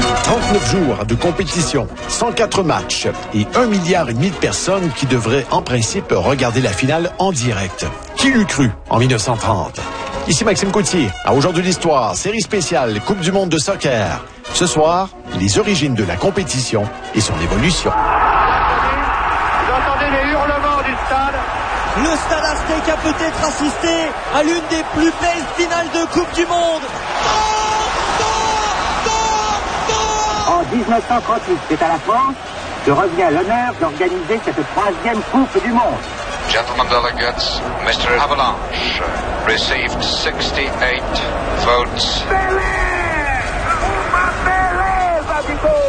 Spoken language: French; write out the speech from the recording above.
39 jours de compétition, 104 matchs et 1,5 milliard de personnes qui devraient en principe regarder la finale en direct. Qui l'eût cru en 1930? Ici Maxime Coutier, à Aujourd'hui l'Histoire, série spéciale Coupe du monde de soccer. Ce soir, les origines de la compétition et son évolution. Vous entendez les hurlements du stade? Le Stade Aztec a peut-être assisté à l'une des plus belles finales de Coupe du Monde. En 1938, c'est à la France que revient l'honneur d'organiser cette 3e Coupe du Monde. Gentlemen delegates, Mr. Avalanche received 68 votes.